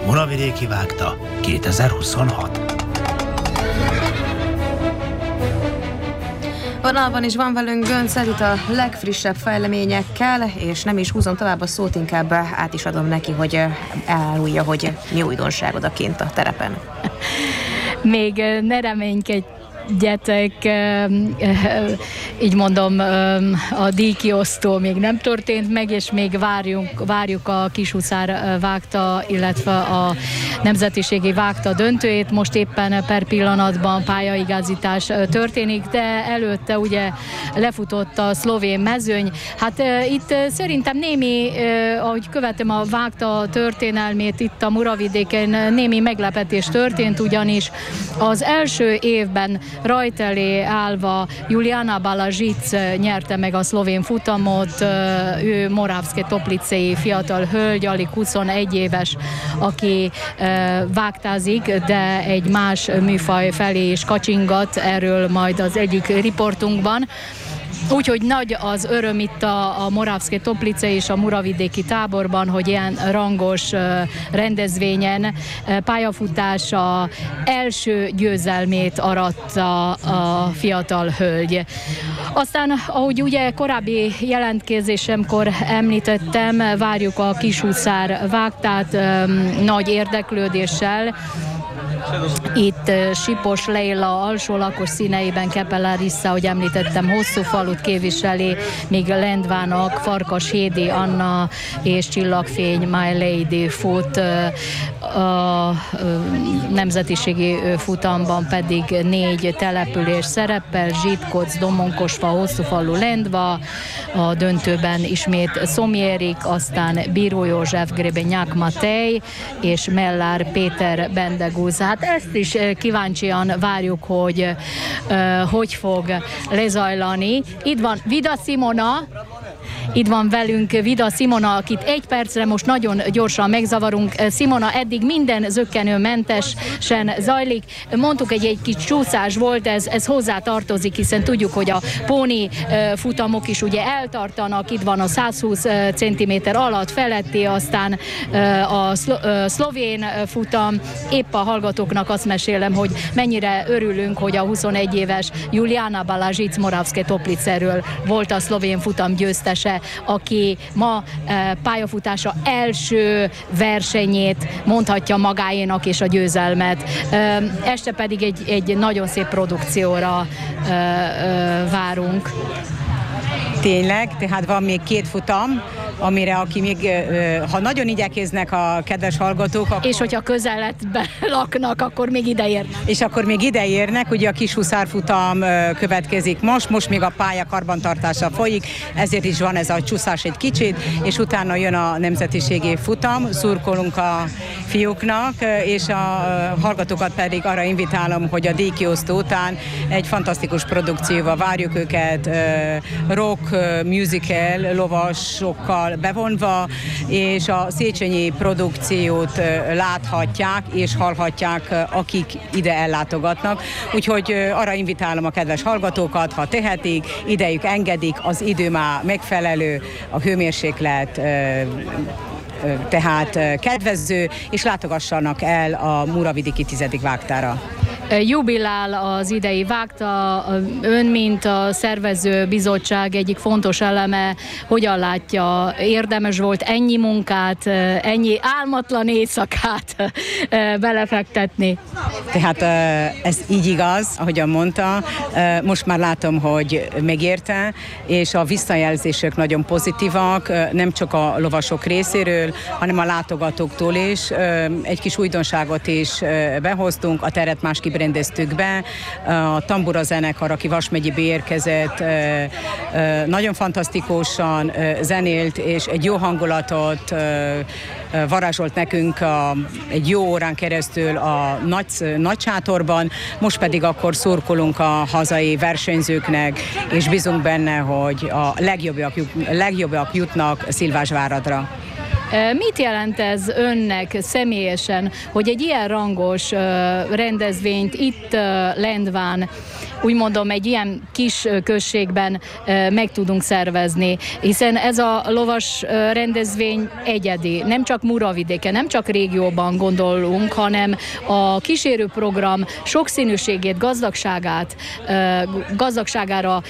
Muravidéki Vágta 2026. Vonalban is van velünk Gönc Edit a legfrissebb fejleményekkel, és nem is húzom tovább a szót, inkább át is adom neki, hogy elárulja, hogy mi újdonság odakint a terepen. Még ne reménykedj, így mondom, a díjkiosztó még nem történt meg, és még várjuk a Kishuszár Vágta, illetve a Nemzetiségi Vágta döntőjét. Most éppen per pillanatban pályaigazítás történik, de előtte ugye lefutott a szlovén mezőny. Hát itt szerintem némi, ahogy követem a Vágta történelmét itt a Muravidéken, némi meglepetés történt, ugyanis az első évben rajt elé állva Juliana Balažić nyerte meg a szlovén futamot, ő Moravské Toplicei fiatal hölgy, alig 21 éves, aki vágtázik, de egy más műfaj felé is kacsingat, erről majd az egyik riportunkban. Úgyhogy nagy az öröm itt a Moravské Toplice és a Muravidéki táborban, hogy ilyen rangos rendezvényen pályafutása első győzelmét aratta a fiatal hölgy. Aztán, ahogy ugye korábbi jelentkezésemkor említettem, várjuk a Kishuszár Vágtát nagy érdeklődéssel. Itt Sipos Leila alsó lakos színeiben, Kepe Larissa, ahogy említettem, hosszú falut képviseli, míg Lendvának Farkas Hédi Anna és Csillagfény My Lady fut. A nemzetiségi futamban pedig 4 település szerepel, Zsitkoc, Domonkosfa, hosszúfalu, Lendva, a döntőben ismét Szomjérik, aztán Bíró József, Grebenyák Matej és Mellár Péter Bendegúz. Hát ezt is kíváncsian várjuk, hogy fog lezajlani. Itt van Vida Simona, itt van velünk Vida Simona, akit egy percre most nagyon gyorsan megzavarunk. Simona, eddig minden zökkenőmentesen zajlik. Mondtuk, egy kis csúszás volt, ez hozzá tartozik, hiszen tudjuk, hogy a póni futamok is ugye eltartanak, itt van a 120 cm alatt feletti, aztán a szlovén futam. Épp a hallgatóknak azt mesélem, hogy mennyire örülünk, hogy a 21 éves Juliana Balažić Moravské Topliceről volt a szlovén futam győztese, aki ma pályafutása első versenyét mondhatja magáénak és a győzelmet. Este pedig egy nagyon szép produkcióra várunk. Tényleg, tehát van még 2 futam, amire aki még, ha nagyon igyekeznek a kedves hallgatók, akkor... És hogyha közeledben laknak, akkor még ideérnek. És akkor még ideérnek, ugye a Kishuszár futam következik most még a pálya karbantartása folyik, ezért is van ez a csúszás egy kicsit, és utána jön a nemzetiségi futam, szurkolunk a fiúknak, és a hallgatókat pedig arra invitálom, hogy a díjkiosztó után egy fantasztikus produkcióval várjuk őket, rock, musical, lovasokkal bevonva, és a széchenyi produkciót láthatják és hallhatják, akik ide ellátogatnak. Úgyhogy arra invitálom a kedves hallgatókat, ha tehetik, idejük engedik, az idő már megfelelő, a hőmérséklet tehát kedvező, és látogassanak el a Muravidéki 10. Vágtára. Jubilál az idei Vágta, ön, mint a szervező bizottság egyik fontos eleme, hogyan látja, érdemes volt ennyi munkát, ennyi álmatlan éjszakát belefektetni? Tehát ez így igaz, ahogyan mondta, most már látom, hogy megérte, és a visszajelzések nagyon pozitívak, nem csak a lovasok részéről, hanem a látogatóktól is. Egy kis újdonságot is behoztunk, a teret másképp rendeztük be. A tambura zenekar, aki Vas megyéből érkezett, nagyon fantasztikusan zenélt, és egy jó hangulatot varázsolt nekünk egy jó órán keresztül a nagy sátorban. Most pedig akkor szurkolunk a hazai versenyzőknek, és bízunk benne, hogy a legjobbak jutnak Szilvásváradra. Mit jelent ez önnek személyesen, hogy egy ilyen rangos rendezvényt itt Lendván, úgy mondom, egy ilyen kis községben meg tudunk szervezni, hiszen ez a lovas rendezvény egyedi, nem csak Muravidéken, nem csak régióban gondolunk, hanem a kísérőprogram sokszínűségét, gazdagságára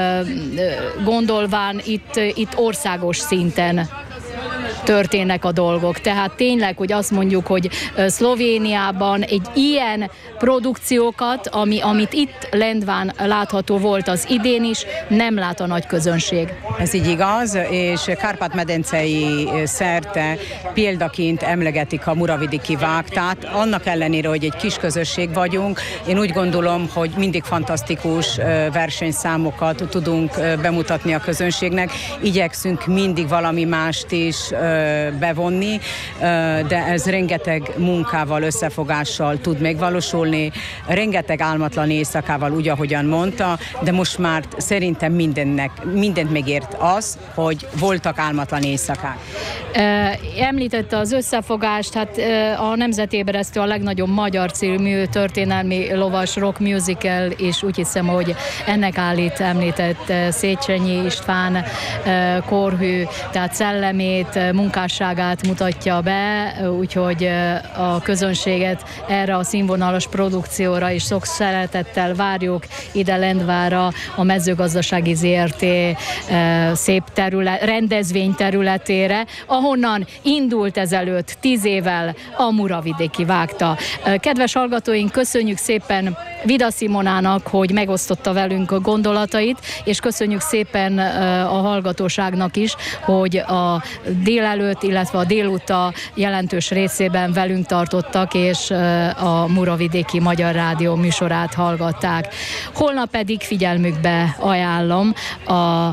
gondolván itt országos szinten történnek a dolgok. Tehát tényleg, hogy azt mondjuk, hogy Szlovéniában egy ilyen produkciókat, amit itt Lendván látható volt az idén is, nem lát a nagy közönség. Ez így igaz, és Kárpát-medencei szerte példaként emlegetik a muravidéki vágtát. Annak ellenére, hogy egy kis közösség vagyunk, én úgy gondolom, hogy mindig fantasztikus versenyszámokat tudunk bemutatni a közönségnek. Igyekszünk mindig valami mást is bevonni, de ez rengeteg munkával, összefogással tud megvalósulni, rengeteg álmatlan éjszakával, úgy, ahogyan mondta, de most már szerintem mindent megért az, hogy voltak álmatlan éjszakák. Említette az összefogást, hát a Nemzetébresztő a legnagyobb magyar című történelmi lovas rock musical, és úgy hiszem, hogy ennek állít említett Széchenyi István korhű, tehát szellemét, munkásságát mutatja be, úgyhogy a közönséget erre a színvonalas produkcióra is sok szeretettel várjuk ide Lendvánra, a mezőgazdasági ZRT szép rendezvény területére, ahonnan indult ezelőtt 10 évvel a Muravidéki vágta. Kedves hallgatóink, köszönjük szépen Vida Simonának, hogy megosztotta velünk a gondolatait, és köszönjük szépen a hallgatóságnak is, hogy a délelőtt, illetve a délután jelentős részében velünk tartottak, és a Muravidéki Magyar Rádió műsorát hallgatták. Holnap pedig figyelmükbe ajánlom a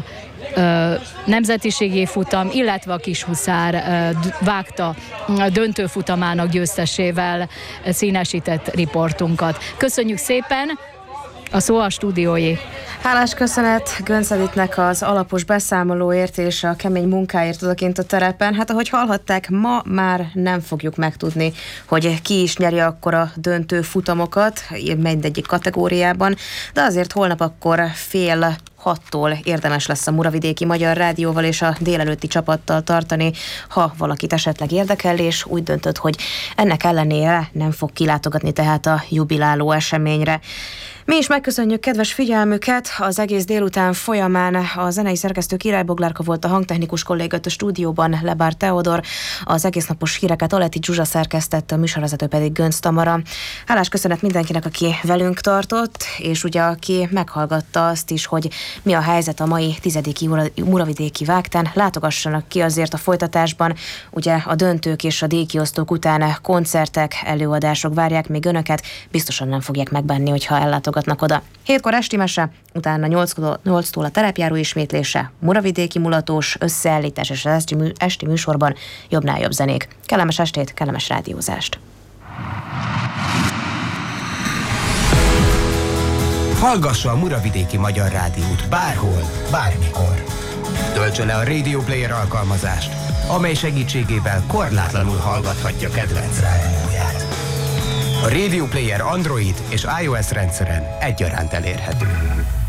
nemzetiségi futam, illetve a Kishuszár vágta döntőfutamának győztesével színesített riportunkat. Köszönjük szépen, a szó a stúdiójé. Hálás köszönet Göncz Editnek az alapos beszámolóért és a kemény munkáért odakint a terepen. Hát ahogy hallhatták, ma már nem fogjuk megtudni, hogy ki is nyeri akkor a döntő futamokat, mindegyik kategóriában, de azért holnap akkor 5:30 érdemes lesz a Muravidéki Magyar Rádióval és a délelőtti csapattal tartani, ha valakit esetleg érdekel, és úgy döntött, hogy ennek ellenére nem fog kilátogatni tehát a jubiláló eseményre. Mi is megköszönjük kedves figyelmüket, az egész délután folyamán a zenei szerkesztő Király Boglárka volt, a hangtechnikus kollégát a stúdióban Lebár Teodor, az egésznapos híreket Aleti Zsuzsa szerkesztette, a műsorvezető pedig Göncz Tamara. Hálás köszönet mindenkinek, aki velünk tartott, és ugye aki meghallgatta azt is, hogy mi a helyzet a mai 10. Muravidéki vágtán. Látogassanak ki azért a folytatásban, ugye a döntők és a díjkiosztók után koncertek, előadások várják még önöket, biztosan nem fogják megbánni, hogyha ellátogatnak oda. 7-kor esti mese, utána 8-tól a terepjáró ismétlése, muravidéki mulatós összeállítás és az esti műsorban jobbnál jobb zenék. Kellemes estét, kellemes rádiózást! Hallgassa a Muravidéki Magyar Rádiót bárhol, bármikor. Töltse le a Radio Player alkalmazást, amely segítségével korlátlanul hallgathatja kedvenc rádióját. A Radio Player Android és iOS rendszeren egyaránt elérhető.